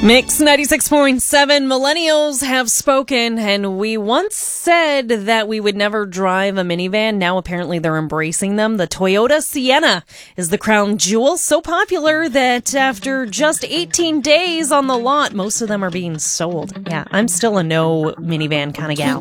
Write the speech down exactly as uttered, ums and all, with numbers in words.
Mix ninety-six point seven, millennials have spoken, and we once said that we would never drive a minivan. Now apparently they're embracing them. The Toyota Sienna is the crown jewel, so popular that after just eighteen days on the lot, most of them are being sold. Yeah, I'm still a no minivan kind of gal.